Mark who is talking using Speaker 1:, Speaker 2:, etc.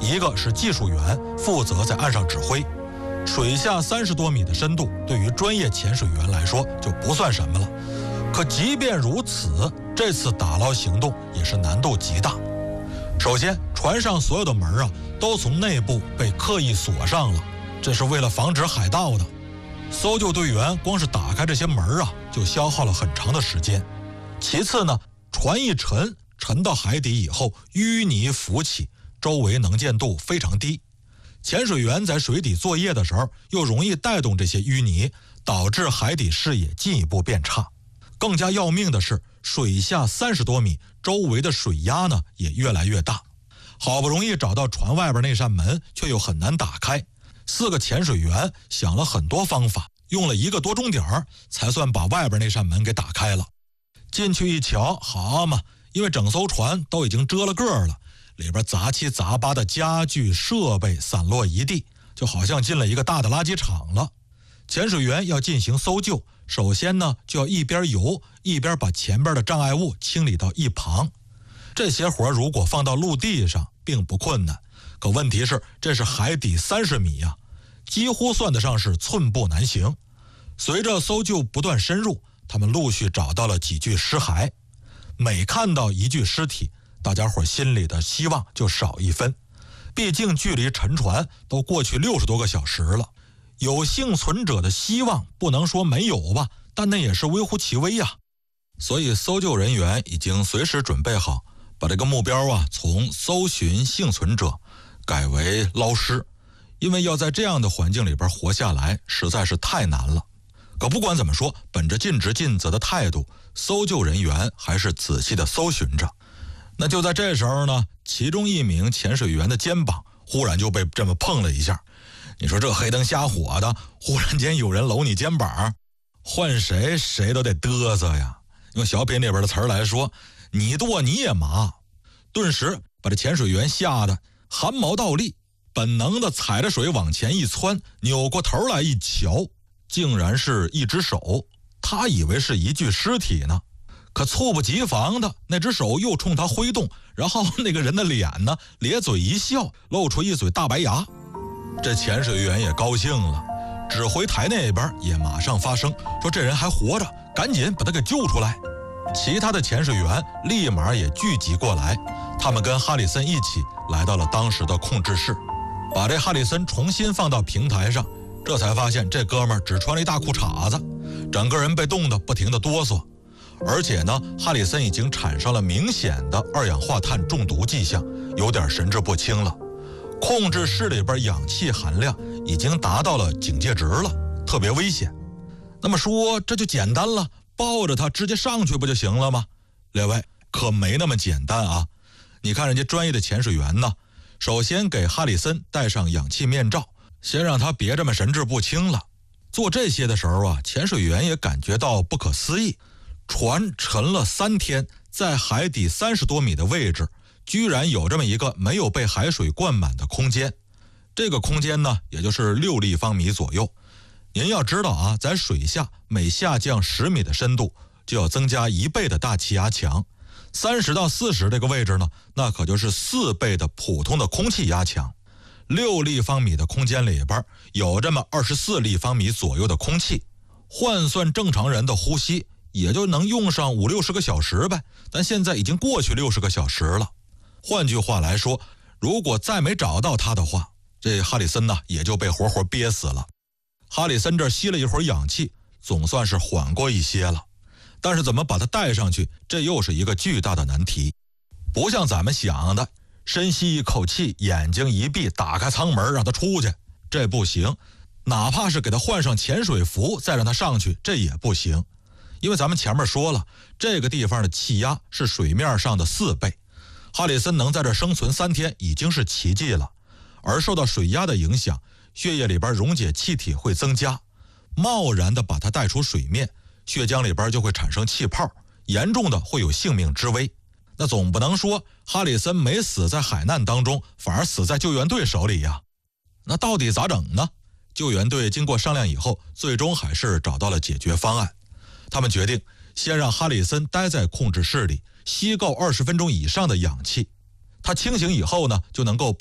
Speaker 1: 一个是技术员，负责在岸上指挥。水下30多米的深度，对于专业潜水员来说就不算什么了。可即便如此，这次打捞行动也是难度极大。首先，船上所有的门都从内部被刻意锁上了，这是为了防止海盗的。搜救队员光是打开这些门就消耗了很长的时间。其次呢，船一沉到海底以后，淤泥浮起，周围能见度非常低。潜水员在水底作业的时候，又容易带动这些淤泥，导致海底视野进一步变差。更加要命的是，水下30多米，周围的水压呢也越来越大。好不容易找到船外边那扇门，却又很难打开。4个潜水员想了很多方法，用了1个多钟点才算把外边那扇门给打开了。进去一瞧，好嘛，因为整艘船都已经遮了个了，里边杂七杂八的家具设备散落一地，就好像进了一个大的垃圾场了。潜水员要进行搜救，首先呢就要一边游一边把前边的障碍物清理到一旁。这些活如果放到陆地上并不困难，可问题是这是海底30米呀，几乎算得上是寸步难行。随着搜救不断深入，他们陆续找到了几具尸骸。每看到一具尸体，大家伙心里的希望就少一分。毕竟距离沉船都过去60多个小时了，有幸存者的希望不能说没有吧，但那也是微乎其微呀。所以搜救人员已经随时准备好，把这个目标从搜寻幸存者改为捞尸，因为要在这样的环境里边活下来实在是太难了。可不管怎么说，本着尽职尽责的态度，搜救人员还是仔细的搜寻着。那就在这时候呢，其中一名潜水员的肩膀忽然就被这么碰了一下。你说这黑灯瞎火的，忽然间有人搂你肩膀，换谁谁都得嘚瑟呀。用小品里边的词儿来说，你剁你也麻。顿时把这潜水员吓得汗毛倒立，本能的踩着水往前一窜，扭过头来一瞧，竟然是一只手。他以为是一具尸体呢，可猝不及防的那只手又冲他挥动，然后那个人的脸呢咧嘴一笑，露出一嘴大白牙。这潜水员也高兴了，指挥台那边也马上发声说这人还活着，赶紧把他给救出来。其他的潜水员立马也聚集过来，他们跟哈里森一起来到了当时的控制室，把这哈里森重新放到平台上。这才发现这哥们儿只穿了一大裤衩子，整个人被冻得不停地哆嗦。而且呢，哈里森已经产生了明显的2氧化碳中毒迹象，有点神志不清了。控制室里边氧气含量已经达到了警戒值了，特别危险。那么说这就简单了，抱着他直接上去不就行了吗？列位，可没那么简单啊！你看人家专业的潜水员呢，首先给哈里森戴上氧气面罩，先让他别这么神志不清了。做这些的时候潜水员也感觉到不可思议，船沉了3天，在海底30多米的位置，居然有这么一个没有被海水灌满的空间。这个空间呢，也就是6立方米左右。您要知道在水下每下降10米的深度，就要增加1倍的大气压强。30到40这个位置呢，那可就是4倍的普通的空气压强。6立方米的空间里边有这么24立方米左右的空气，换算正常人的呼吸也就能用上50-60个小时呗，但现在已经过去60个小时了。换句话来说，如果再没找到他的话，这哈里森呢也就被活活憋死了。哈里森这吸了一会儿氧气，总算是缓过一些了，但是怎么把他带上去，这又是一个巨大的难题。不像咱们想的深吸一口气，眼睛一闭，打开舱门让他出去，这不行。哪怕是给他换上潜水服再让他上去，这也不行。因为咱们前面说了，这个地方的气压是水面上的4倍。哈里森能在这生存3天已经是奇迹了，而受到水压的影响，血液里边溶解气体会增加，贸然的把它带出水面，血浆里边就会产生气泡，严重的会有性命之危。那总不能说哈里森没死在海难当中，反而死在救援队手里呀。那到底咋整呢？救援队经过商量以后，最终还是找到了解决方案。他们决定先让哈里森待在控制室里，吸够20分钟以上的氧气。他清醒以后呢，就能够